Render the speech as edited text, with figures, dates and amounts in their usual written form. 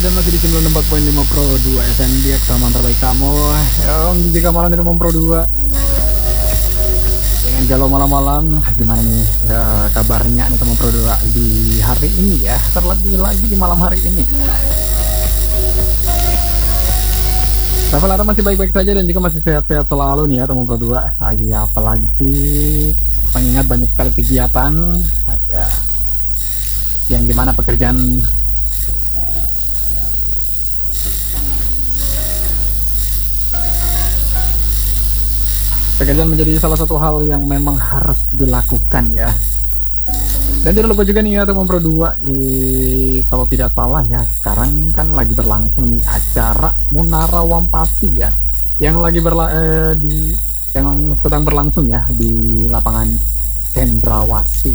dan masih di 94.5 Pro 2 SNDX teman terbaik kamu. Jika malam di Pro 2 jangan galau malam-malam. Gimana nih kabarnya nih teman Pro 2 di hari ini ya, terlebih lagi di malam hari ini. Level Lara masih baik-baik saja dan juga masih sehat-sehat selalu nih ya teman Pro 2. Apalagi mengingat banyak sekali kegiatan ada yang dimana pekerjaan menjadi salah satu hal yang memang harus dilakukan ya. Dan jangan lupa juga nih ya teman Pro 2, kalau tidak salah ya sekarang kan lagi berlangsung nih acara Munara Wampasi ya, yang lagi yang sedang berlangsung ya di lapangan Cendrawasih.